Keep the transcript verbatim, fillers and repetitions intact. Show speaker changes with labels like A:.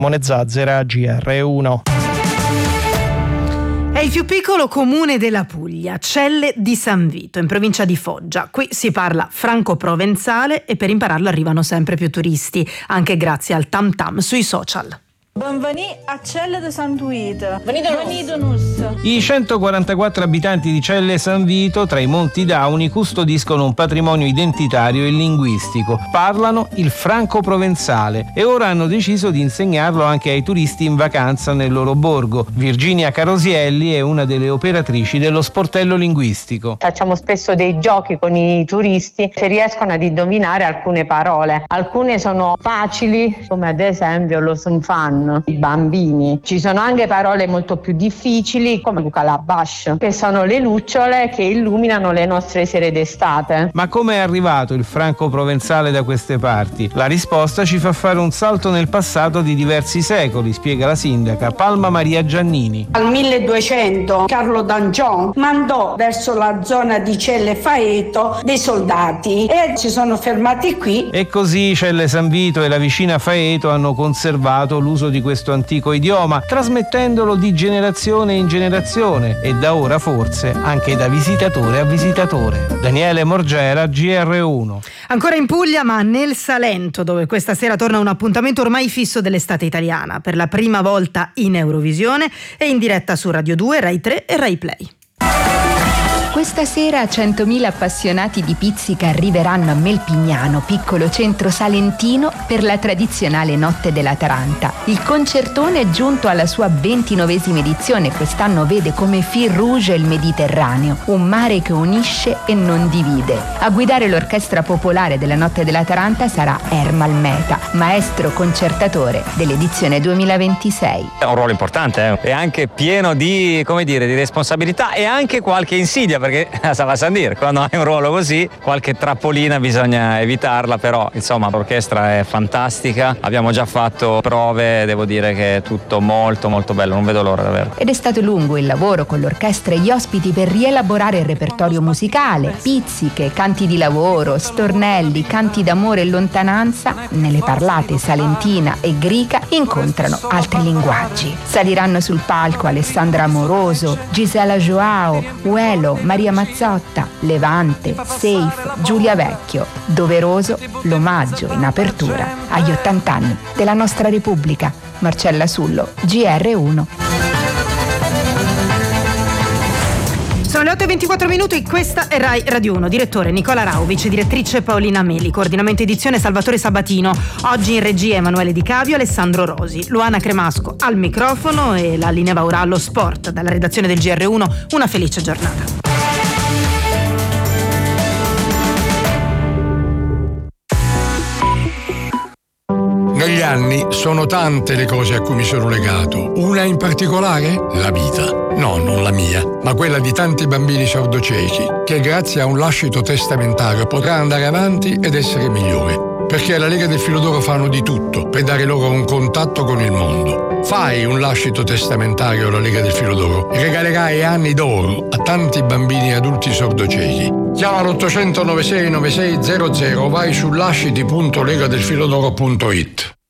A: Simone Zazzera, G R uno.
B: È il più piccolo comune della Puglia, Celle di San Vito, in provincia di Foggia. Qui si parla franco-provenzale e per impararlo arrivano sempre più turisti, anche grazie al tam tam sui social.
C: Benvenuti a Celle di San Vito. Venite
D: I centoquarantaquattro abitanti di Celle San Vito, tra i Monti Dauni, custodiscono un patrimonio identitario e linguistico. Parlano il franco-provenzale e ora hanno deciso di insegnarlo anche ai turisti in vacanza nel loro borgo. Virginia Carosielli è una delle operatrici dello sportello linguistico.
E: Facciamo spesso dei giochi con i turisti se riescono ad indovinare alcune parole. Alcune sono facili, come ad esempio lo sunfan. I bambini. Ci sono anche parole molto più difficili come calabash, che sono le lucciole che illuminano le nostre sere d'estate.
D: Ma come è arrivato il franco-provenzale da queste parti? La risposta ci fa fare un salto nel passato di diversi secoli, spiega la sindaca Palma Maria Giannini.
F: Al milleduecento Carlo d'Angion mandò verso la zona di Celle Faeto dei soldati e si sono fermati qui.
D: E così Celle San Vito e la vicina Faeto hanno conservato l'uso di questo antico idioma, trasmettendolo di generazione in generazione e da ora forse anche da visitatore a visitatore. Daniele Morgera, G R uno.
B: Ancora in Puglia, ma nel Salento, dove questa sera torna un appuntamento ormai fisso dell'estate italiana, per la prima volta in Eurovisione e in diretta su Radio due, Rai tre e Rai Play.
G: Questa sera centomila appassionati di pizzica arriveranno a Melpignano, piccolo centro salentino, per la tradizionale Notte della Taranta. Il concertone è giunto alla sua ventinovesima edizione e quest'anno vede come fil rouge il Mediterraneo, un mare che unisce e non divide. A guidare l'orchestra popolare della Notte della Taranta sarà Ermal Meta, maestro concertatore dell'edizione duemilaventisei.
H: È un ruolo importante, eh? È anche pieno di, come dire, di responsabilità e anche qualche insidia, perché sa va a dire, quando hai un ruolo così qualche trappolina bisogna evitarla, però insomma l'orchestra è fantastica, abbiamo già fatto prove, devo dire che è tutto molto molto bello, non vedo l'ora davvero.
G: Ed è stato lungo il lavoro con l'orchestra e gli ospiti per rielaborare il repertorio musicale, pizziche, canti di lavoro, stornelli, canti d'amore e lontananza. Nelle parlate salentina e grica incontrano altri linguaggi. Saliranno sul palco Alessandra Amoroso, Gisela Joao, Uelo, Maria Mazzotta, Levante, Seif, Giulia Vecchio. Doveroso l'omaggio in apertura agli ottanta anni della nostra Repubblica. Marcella Sullo, G R uno.
B: Sono le otto e ventiquattro minuti, questa è Rai Radio uno. Direttore Nicola Rau, vice direttrice Paolina Meli, coordinamento edizione Salvatore Sabatino. Oggi in regia Emanuele Di Cavio, Alessandro Rosi, Luana Cremasco al microfono e la linea va ora allo sport. Dalla redazione del G R uno, una felice giornata.
I: Negli anni sono tante le cose a cui mi sono legato. Una in particolare? La vita. No, non la mia, ma quella di tanti bambini sordociechi, che grazie a un lascito testamentario potrà andare avanti ed essere migliore. Perché alla Lega del Filo d'Oro fanno di tutto per dare loro un contatto con il mondo. Fai un lascito testamentario alla Lega del Filo d'Oro e regalerai anni d'oro a tanti bambini e adulti sordociechi. Chiama l'ottocento novantasei novantasei zero zero o vai su lasciti punto legadelfilodoro punto it.